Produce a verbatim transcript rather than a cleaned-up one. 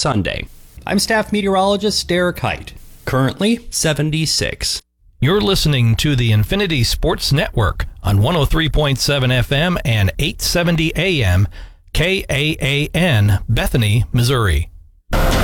Sunday. I'm staff meteorologist Derek Height. Currently seventy-six. You're listening to the Infinity Sports Network on one oh three point seven F M and eight seventy A M, K A A N, Bethany, Missouri.